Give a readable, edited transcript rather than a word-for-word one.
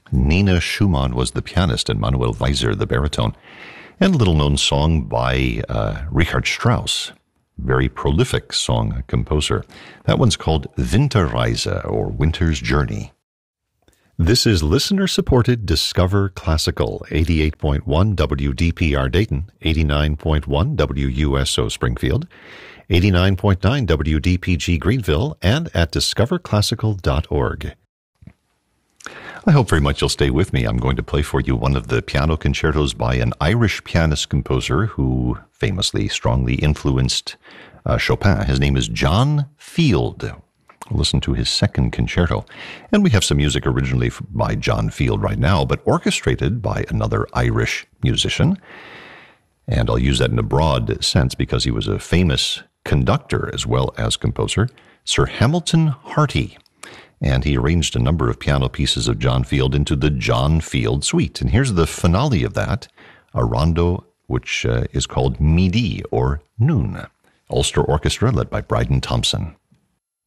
Nina Schumann was the pianist and Manuel Weiser the baritone. And a little-known song by Richard Strauss, very prolific song composer. That one's called Winterreise, or Winter's Journey. This is listener-supported Discover Classical, 88.1 WDPR Dayton, 89.1 WUSO Springfield, 89.9 WDPG Greenville, and at discoverclassical.org. I hope very much you'll stay with me. I'm going to play for you one of the piano concertos by an Irish pianist-composer who famously, strongly influenced Chopin. His name is John Field. Listen to his second concerto. And we have some music originally by John Field right now, but orchestrated by another Irish musician. And I'll use that in a broad sense because he was a famous conductor as well as composer, Sir Hamilton Harty. And he arranged a number of piano pieces of John Field into the John Field Suite. And here's the finale of that, a rondo which is called Midi, or Noon. Ulster Orchestra led by Bryden Thompson.